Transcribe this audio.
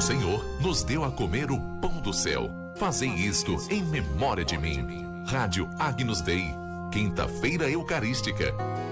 o Senhor nos deu a comer o pão do céu. Fazei isto em memória de mim. Rádio Agnus Dei, quinta-feira eucarística.